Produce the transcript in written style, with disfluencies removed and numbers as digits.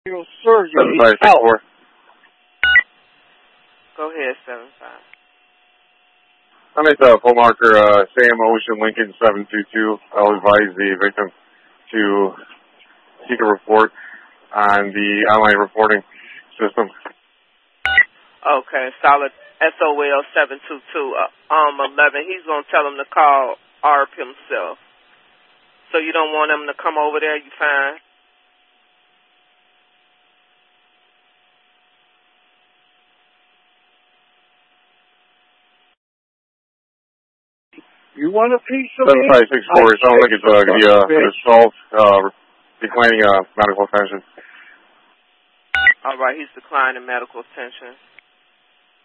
Surgery. 7564. Go ahead, 75. I'm at pull marker Sam Ocean Lincoln 722. I'll advise the victim to seek a report on the online reporting system. Okay, solid SOL 722 11. He's going to tell him to call ARP himself. So you don't want him to come over there, you fine? You want a piece of 7564. It sounds like it's going to be assault, declining medical attention. All right, he's declining medical attention.